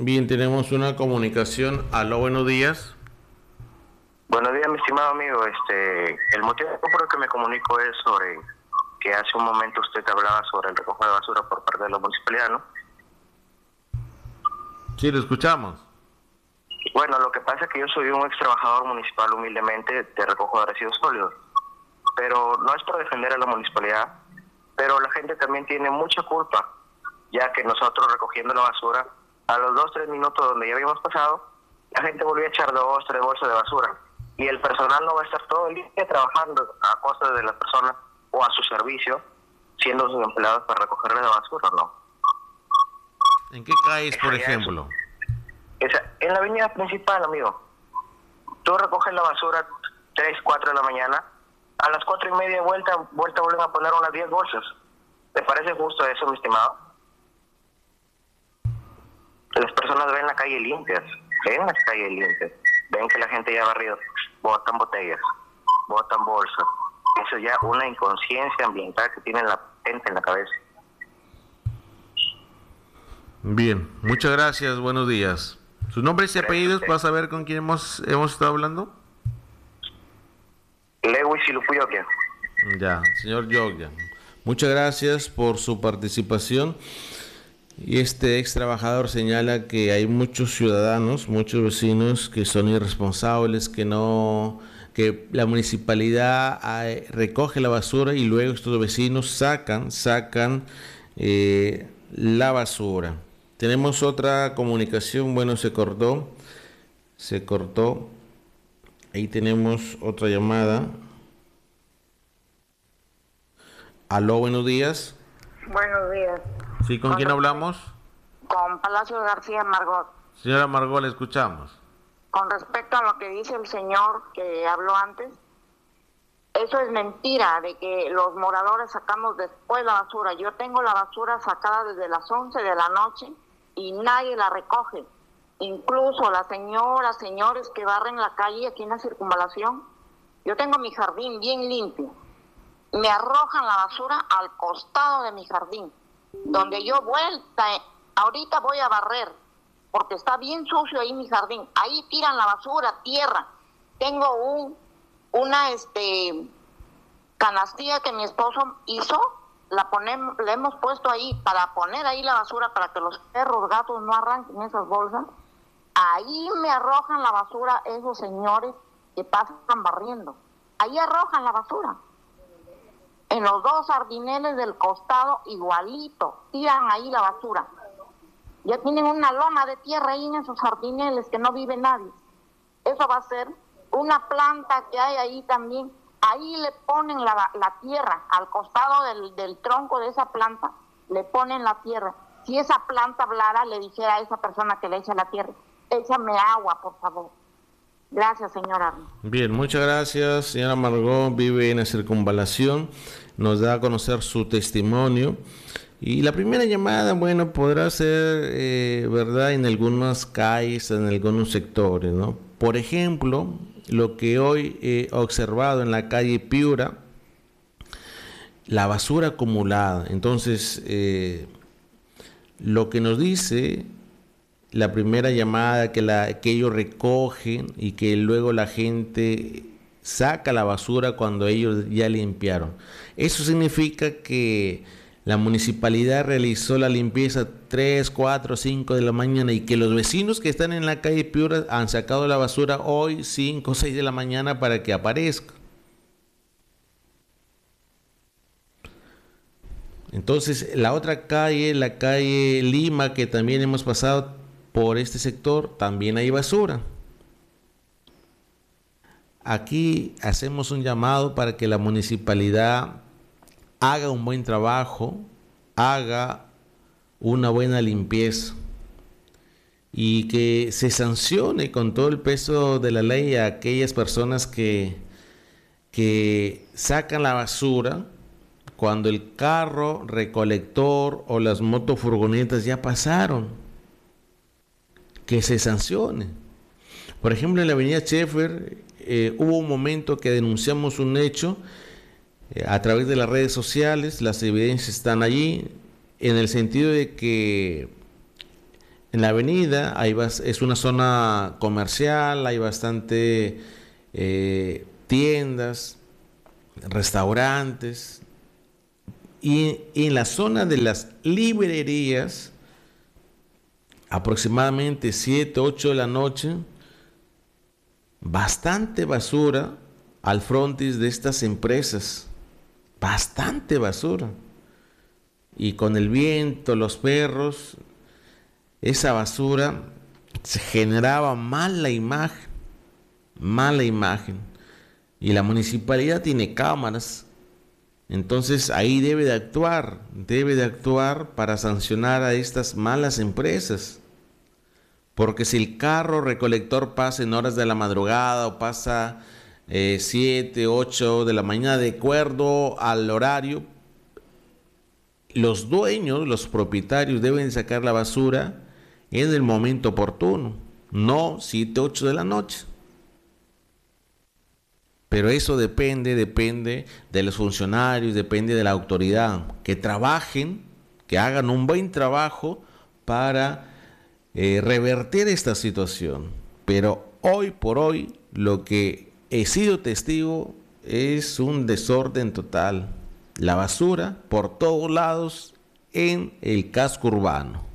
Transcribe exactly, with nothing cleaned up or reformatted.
Bien, tenemos una comunicación. Aló, buenos días. Buenos días, mi estimado amigo. Este, el motivo por el que me comunico es sobre que hace un momento usted hablaba sobre el recojo de basura por parte de la municipalidad, ¿no? Sí, lo escuchamos. Bueno, lo que pasa es que yo soy un ex trabajador municipal humildemente de recojo de residuos sólidos, pero no es por defender a la municipalidad, pero la gente también tiene mucha culpa, ya que nosotros recogiendo la basura, a los dos, tres minutos donde ya habíamos pasado, la gente volvió a echar dos, tres bolsas de basura, y el personal no va a estar todo el día trabajando a costa de las personas o a su servicio, siendo sus empleados para recogerle la basura, ¿no? ¿En qué calles, por ejemplo? Esa, en la avenida principal, amigo. Tú recoges la basura tres, cuatro de la mañana, a las cuatro y media vuelta, vuelta vuelven a poner unas diez bolsas. ¿Te parece justo eso, mi estimado? Las personas ven la calle limpias, ven las calles limpias, ven que la gente ya ha barrido, botan botellas, botan bolsas. Eso es ya una inconsciencia ambiental que tiene la gente en la cabeza. Bien, muchas gracias, buenos días. ¿Sus nombres y apellidos para saber con quién hemos, hemos estado hablando? Lewis y Lupuyoquia. Ya, señor Yogya. Muchas gracias por su participación. Y este ex trabajador señala que hay muchos ciudadanos, muchos vecinos que son irresponsables, que no, que la municipalidad eh, recoge la basura y luego estos vecinos sacan, sacan eh, la basura. Tenemos otra comunicación, bueno, se cortó, se cortó. Ahí tenemos otra llamada. Aló, buenos días. Buenos días. Sí, ¿con, ¿con quién hablamos? Con Palacio García Margot. Señora Margot, le escuchamos. Con respecto a lo que dice el señor que habló antes, eso es mentira, de que los moradores sacamos después la basura. Yo tengo la basura sacada desde las once de la noche y nadie la recoge. Incluso las señoras, señores que barren la calle aquí en la circunvalación, yo tengo mi jardín bien limpio. Me arrojan la basura al costado de mi jardín, donde yo vuelta, ahorita voy a barrer, porque está bien sucio ahí mi jardín. Ahí tiran la basura, tierra. Tengo un, una este, canastilla que mi esposo hizo, la ponemos, la hemos puesto ahí para poner ahí la basura para que los perros, gatos no arranquen esas bolsas. Ahí me arrojan la basura esos señores que pasan barriendo. Ahí arrojan la basura. En los dos sardineles del costado, igualito, tiran ahí la basura. Ya tienen una lona de tierra ahí en esos sardineles que no vive nadie. Eso va a ser una planta que hay ahí también. Ahí le ponen la, la tierra, al costado del, del tronco de esa planta, le ponen la tierra. Si esa planta hablara, le dijera a esa persona que le echa la tierra, échame agua, por favor. Gracias, señora. Bien, muchas gracias. Señora Margot vive en la circunvalación, nos da a conocer su testimonio. Y la primera llamada, bueno, podrá ser, eh, ¿verdad?, en algunas calles, en algunos sectores, ¿no? Por ejemplo, lo que hoy he observado en la calle Piura, la basura acumulada. Entonces, eh, lo que nos dice la primera llamada, que, la, que ellos recogen y que luego la gente saca la basura cuando ellos ya limpiaron. Eso significa que la municipalidad realizó la limpieza tres, cuatro, cinco de la mañana y que los vecinos que están en la calle Piura han sacado la basura hoy cinco, seis de la mañana para que aparezca. Entonces, la otra calle, la calle Lima, que también hemos pasado por este sector, también hay basura. Aquí hacemos un llamado para que la municipalidad haga un buen trabajo, haga una buena limpieza y que se sancione con todo el peso de la ley a aquellas personas que, que sacan la basura cuando el carro recolector o las motofurgonetas ya pasaron, que se sancione. Por ejemplo, en la avenida Schaeffer eh, hubo un momento que denunciamos un hecho eh, a través de las redes sociales, las evidencias están allí, en el sentido de que en la avenida hay bas- es una zona comercial, hay bastante eh, tiendas, restaurantes, y, y en la zona de las librerías, aproximadamente siete ocho de la noche, bastante basura al frontis de estas empresas, bastante basura. Y con el viento, los perros, esa basura se generaba mala imagen, mala imagen. Y la municipalidad tiene cámaras, entonces ahí debe de actuar, debe de actuar para sancionar a estas malas empresas. Porque si el carro recolector pasa en horas de la madrugada o pasa eh, siete, ocho de la mañana de acuerdo al horario, los dueños, los propietarios deben sacar la basura en el momento oportuno, no siete, ocho de la noche. Pero eso depende, depende de los funcionarios, depende de la autoridad, que trabajen, que hagan un buen trabajo para eh, revertir esta situación. Pero hoy por hoy lo que he sido testigo es un desorden total. La basura por todos lados en el casco urbano.